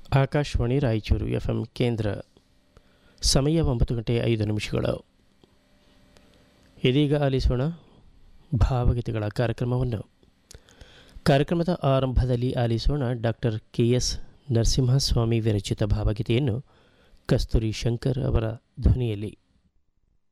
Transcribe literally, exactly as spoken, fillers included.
Akashvani Raichur F M ಕೇಂದ್ರ. ಸಮಯ ಒಂಬತ್ತು ಗಂಟೆ ಐದು ನಿಮಿಷಗಳು. ಇದೀಗ ಆಲಿಸೋಣ ಭಾವಗೀತೆಗಳ ಕಾರ್ಯಕ್ರಮವನ್ನು. ಕಾರ್ಯಕ್ರಮದ ಆರಂಭದಲ್ಲಿ ಆಲಿಸೋಣ ಡಾಕ್ಟರ್ ಕೆ ಎಸ್ ನರಸಿಂಹಸ್ವಾಮಿ ವಿರಚಿತ ಭಾವಗೀತೆಯನ್ನು ಕಸ್ತೂರಿ ಶಂಕರ್ ಅವರ ಧ್ವನಿಯಲ್ಲಿ.